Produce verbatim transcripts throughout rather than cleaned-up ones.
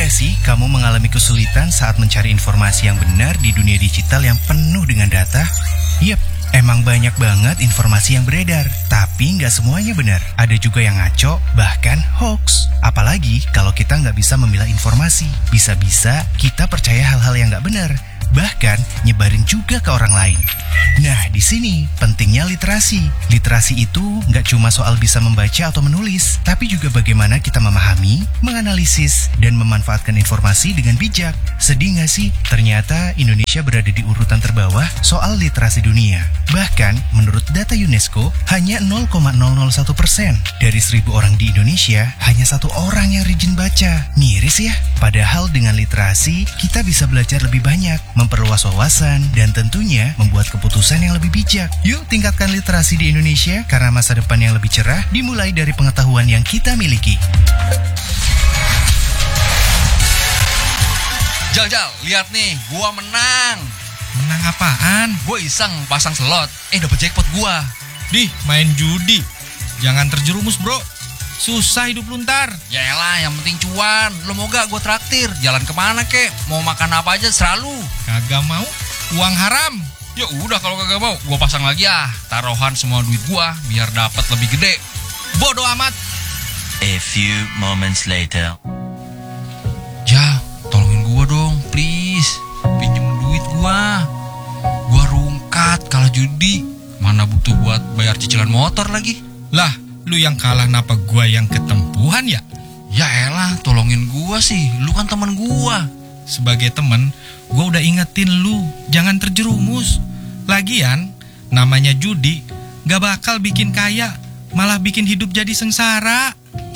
nggak sih kamu mengalami kesulitan saat mencari informasi yang benar di dunia digital yang penuh dengan data? Yap, emang banyak banget informasi yang beredar, tapi nggak semuanya benar. Ada juga yang ngaco, bahkan hoax. Apalagi kalau kita nggak bisa memilah informasi, bisa-bisa kita percaya hal-hal yang nggak benar, bahkan nyebarin juga ke orang lain. Nah, di sini pentingnya literasi. Literasi itu nggak cuma soal bisa membaca atau menulis, tapi juga bagaimana kita memahami, menganalisis, dan memanfaatkan informasi dengan bijak. Sedih nggak sih? Ternyata Indonesia berada di urutan terbawah soal literasi dunia. Bahkan, menurut data UNESCO, hanya nol koma nol nol satu persen dari seribu orang di Indonesia, hanya satu orang yang rajin baca. Miris ya? Padahal dengan literasi, kita bisa belajar lebih banyak, memperluas wawasan, dan tentunya membuat keputusan yang lebih bijak. Yuk tingkatkan literasi di Indonesia, karena masa depan yang lebih cerah dimulai dari pengetahuan yang kita miliki. Jal, Jal, lihat nih, gua menang. Menang apaan? Gua iseng pasang slot, eh dapet jackpot gua. Dih, main judi. Jangan terjerumus, bro. Susah hidup lu ntar. Yaelah, yang penting cuan. Lo mau gak gua traktir? Jalan kemana kek? Mau makan apa aja selalu. Kagak mau, uang haram. Ya udah kalau kagak mau, gua pasang lagi ah. Taruhan semua duit gua biar dapat lebih gede. Bodoh amat. A few moments later. Ja, tolongin gua dong, please. Pinjem duit gua. Gua rungkat kalah judi. Mana butuh buat bayar cicilan motor lagi. Lah, lu yang kalah napa gua yang ketempuhan ya? Ya elah, tolongin gua sih. Lu kan teman gua. Sebagai temen, gua udah ingetin lu, jangan terjerumus. Lagian, namanya judi gak bakal bikin kaya, malah bikin hidup jadi sengsara.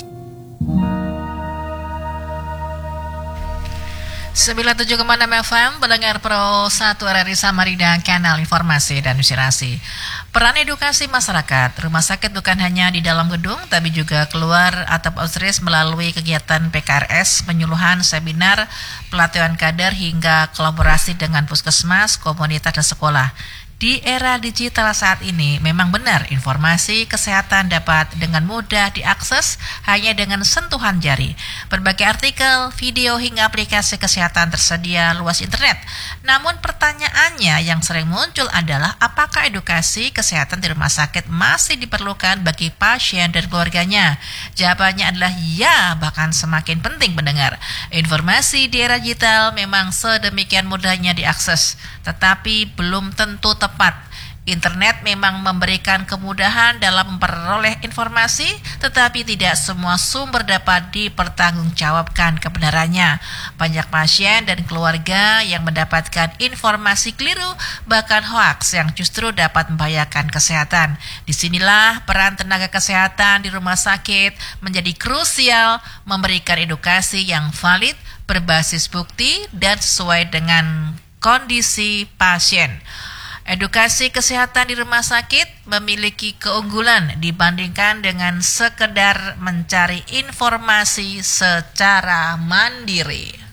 sembilan puluh tujuh koma enam F M, pendengar Pro satu R R I Samarinda, kanal informasi dan inspirasi. Peran edukasi masyarakat, rumah sakit bukan hanya di dalam gedung, tapi juga keluar atau outreach melalui kegiatan P K R S, penyuluhan, seminar, pelatihan kader, hingga kolaborasi dengan puskesmas, komunitas, dan sekolah. Di era digital saat ini, memang benar informasi kesehatan dapat dengan mudah diakses hanya dengan sentuhan jari. Berbagai artikel, video, hingga aplikasi kesehatan tersedia luas internet. Namun pertanyaannya yang sering muncul adalah apakah edukasi kesehatan di rumah sakit masih diperlukan bagi pasien dan keluarganya? Jawabannya adalah ya, bahkan semakin penting pendengar. Informasi di era digital memang sedemikian mudahnya diakses, tetapi belum tentu tepat. Internet memang memberikan kemudahan dalam memperoleh informasi, tetapi tidak semua sumber dapat dipertanggungjawabkan kebenarannya. Banyak pasien dan keluarga yang mendapatkan informasi keliru, bahkan hoaks yang justru dapat membahayakan kesehatan. Disinilah peran tenaga kesehatan di rumah sakit menjadi krusial, memberikan edukasi yang valid, berbasis bukti, dan sesuai dengan kondisi pasien. Edukasi kesehatan di rumah sakit memiliki keunggulan dibandingkan dengan sekedar mencari informasi secara mandiri.